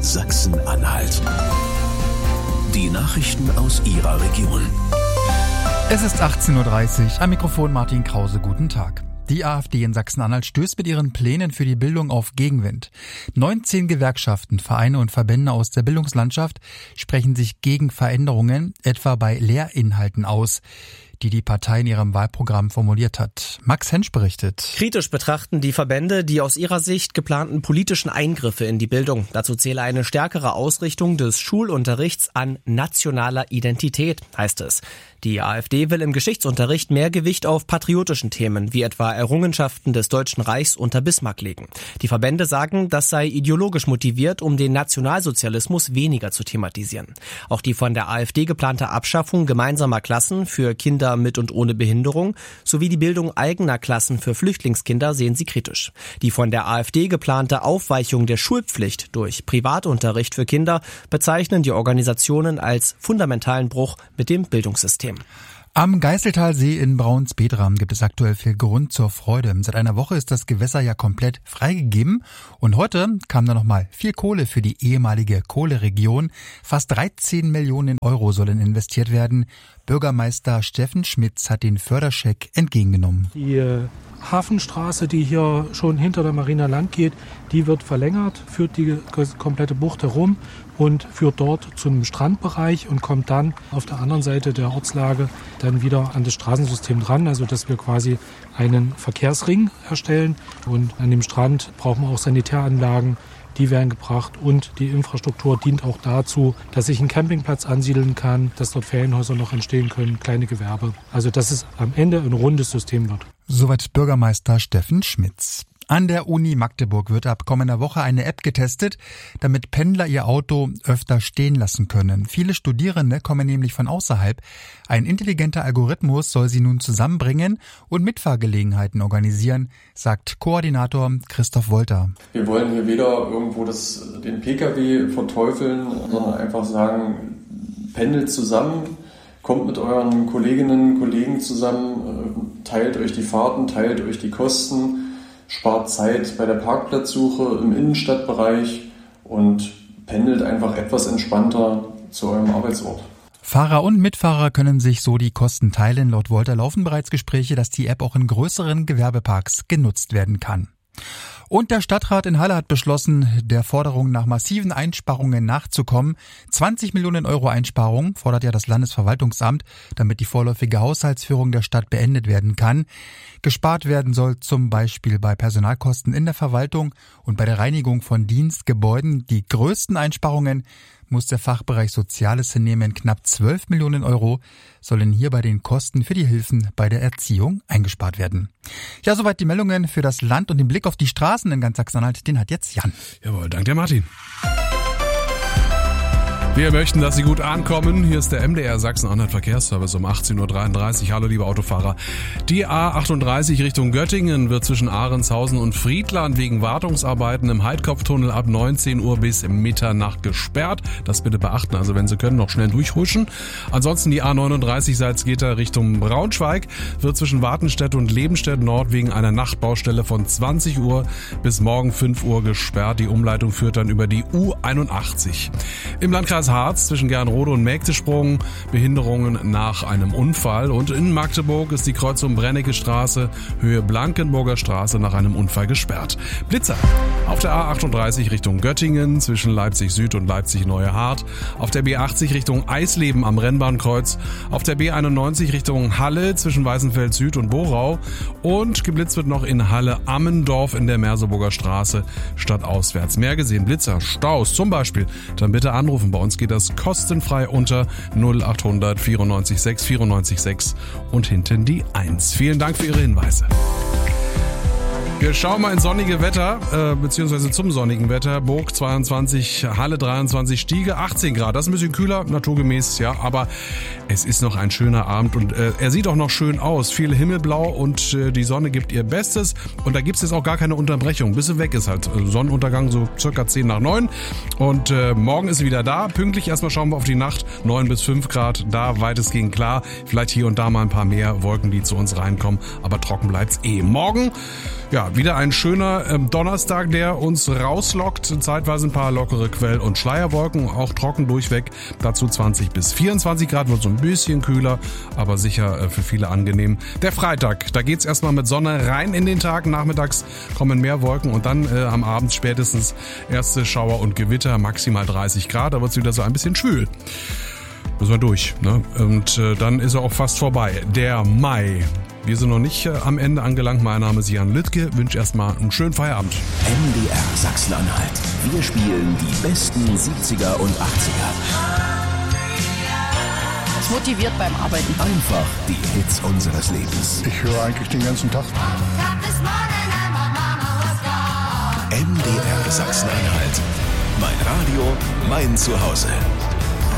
Sachsen-Anhalt. Die Nachrichten aus Ihrer Region. Es ist 18:30 Uhr, am Mikrofon Martin Krause, guten Tag. Die AfD in Sachsen-Anhalt stößt mit ihren Plänen für die Bildung auf Gegenwind. 19 Gewerkschaften, Vereine und Verbände aus der Bildungslandschaft sprechen sich gegen Veränderungen, etwa bei Lehrinhalten aus, die Partei in ihrem Wahlprogramm formuliert hat. Max Hensch berichtet. Kritisch betrachten die Verbände die aus ihrer Sicht geplanten politischen Eingriffe in die Bildung. Dazu zähle eine stärkere Ausrichtung des Schulunterrichts an nationaler Identität, heißt es. Die AfD will im Geschichtsunterricht mehr Gewicht auf patriotischen Themen, wie etwa Errungenschaften des Deutschen Reichs unter Bismarck legen. Die Verbände sagen, das sei ideologisch motiviert, um den Nationalsozialismus weniger zu thematisieren. Auch die von der AfD geplante Abschaffung gemeinsamer Klassen für Kinder mit und ohne Behinderung sowie die Bildung eigener Klassen für Flüchtlingskinder sehen sie kritisch. Die von der AfD geplante Aufweichung der Schulpflicht durch Privatunterricht für Kinder bezeichnen die Organisationen als fundamentalen Bruch mit dem Bildungssystem. Am Geißeltalsee in Braunsbedra gibt es aktuell viel Grund zur Freude. Seit einer Woche ist das Gewässer ja komplett freigegeben und heute kam da nochmal viel Kohle für die ehemalige Kohleregion. Fast 13 Millionen Euro sollen investiert werden. Bürgermeister Steffen Schmitz hat den Förderscheck entgegengenommen. Die Hafenstraße, die hier schon hinter der Marina lang geht, die wird verlängert, führt die komplette Bucht herum und führt dort zum Strandbereich und kommt dann auf der anderen Seite der Ortslage dann wieder an das Straßensystem dran, also dass wir quasi einen Verkehrsring erstellen. Und an dem Strand brauchen wir auch Sanitäranlagen, die werden gebracht und die Infrastruktur dient auch dazu, dass ich einen Campingplatz ansiedeln kann, dass dort Ferienhäuser noch entstehen können, kleine Gewerbe. Also dass es am Ende ein rundes System wird. Soweit Bürgermeister Steffen Schmitz. An der Uni Magdeburg wird ab kommender Woche eine App getestet, damit Pendler ihr Auto öfter stehen lassen können. Viele Studierende kommen nämlich von außerhalb. Ein intelligenter Algorithmus soll sie nun zusammenbringen und Mitfahrgelegenheiten organisieren, sagt Koordinator Christoph Wolter. Wir wollen hier weder irgendwo den Pkw verteufeln, sondern einfach sagen, pendelt zusammen, kommt mit euren Kolleginnen und Kollegen zusammen, teilt euch die Fahrten, teilt euch die Kosten, spart Zeit bei der Parkplatzsuche im Innenstadtbereich und pendelt einfach etwas entspannter zu eurem Arbeitsort. Fahrer und Mitfahrer können sich so die Kosten teilen. Laut Wolter laufen bereits Gespräche, dass die App auch in größeren Gewerbeparks genutzt werden kann. Und der Stadtrat in Halle hat beschlossen, der Forderung nach massiven Einsparungen nachzukommen. 20 Millionen Euro Einsparungen fordert ja das Landesverwaltungsamt, damit die vorläufige Haushaltsführung der Stadt beendet werden kann. Gespart werden soll zum Beispiel bei Personalkosten in der Verwaltung und bei der Reinigung von Dienstgebäuden. Die größten Einsparungen muss der Fachbereich Soziales hinnehmen. Knapp 12 Millionen Euro sollen hier bei den Kosten für die Hilfen bei der Erziehung eingespart werden. Ja, soweit die Meldungen für das Land und den Blick auf die Straßen in ganz Sachsen-Anhalt, den hat jetzt Jan. Jawohl, danke dir Martin. Wir möchten, dass Sie gut ankommen. Hier ist der MDR Sachsen-Anhalt Verkehrsservice um 18:33 Uhr. Hallo liebe Autofahrer. Die A38 Richtung Göttingen wird zwischen Ahrenshausen und Friedland wegen Wartungsarbeiten im Heidkopftunnel ab 19 Uhr bis Mitternacht gesperrt. Das bitte beachten, also wenn Sie können, noch schnell durchhuschen. Ansonsten die A39 Salzgitter Richtung Braunschweig wird zwischen Wartenstedt und Lebenstedt Nord wegen einer Nachtbaustelle von 20 Uhr bis morgen 5 Uhr gesperrt. Die Umleitung führt dann über die U81. Im Landkreis Harz zwischen Gernrode und Mägdesprung Behinderungen nach einem Unfall und in Magdeburg ist die Kreuzung Brennecke Straße Höhe Blankenburger Straße nach einem Unfall gesperrt. Blitzer auf der A38 Richtung Göttingen zwischen Leipzig Süd und Leipzig Neue Hart, auf der B80 Richtung Eisleben am Rennbahnkreuz, auf der B91 Richtung Halle zwischen Weißenfeld Süd und Borau und geblitzt wird noch in Halle Ammendorf in der Merseburger Straße stadtauswärts. Mehr gesehen, Blitzer, Staus zum Beispiel, dann bitte anrufen. Bei uns geht das kostenfrei unter 0800 94 6 94 6 und hinten die 1. Vielen Dank für Ihre Hinweise. Wir schauen mal ins sonnige Wetter, beziehungsweise zum sonnigen Wetter. Burg 22, Halle 23, Stiege 18 Grad. Das ist ein bisschen kühler, naturgemäß, ja, aber es ist noch ein schöner Abend und er sieht auch noch schön aus. Viel Himmelblau und die Sonne gibt ihr Bestes und da gibt es jetzt auch gar keine Unterbrechung, bis sie weg ist halt. Sonnenuntergang so circa 10 nach 9 und morgen ist sie wieder da. Pünktlich erstmal schauen wir auf die Nacht, 9 bis 5 Grad, da weitestgehend klar. Vielleicht hier und da mal ein paar mehr Wolken, die zu uns reinkommen, aber trocken bleibt's eh. Morgen, Ja, wieder ein schöner Donnerstag, der uns rauslockt. Zeitweise ein paar lockere Quell- und Schleierwolken, auch trocken durchweg. Dazu 20 bis 24 Grad, wird so ein bisschen kühler, aber sicher für viele angenehm. Der Freitag, da geht's erstmal mit Sonne rein in den Tag. Nachmittags kommen mehr Wolken und dann am Abend spätestens erste Schauer und Gewitter, maximal 30 Grad. Da wird's wieder so ein bisschen schwül. Müssen wir durch, ne? Und dann ist er auch fast vorbei. Der Mai. Wir sind noch nicht am Ende angelangt. Mein Name ist Jan Lüttke. Wünsche erstmal einen schönen Feierabend. MDR Sachsen-Anhalt. Wir spielen die besten 70er und 80er. Das motiviert beim Arbeiten. Einfach die Hits unseres Lebens. Ich höre eigentlich den ganzen Tag. MDR Sachsen-Anhalt. Mein Radio, mein Zuhause.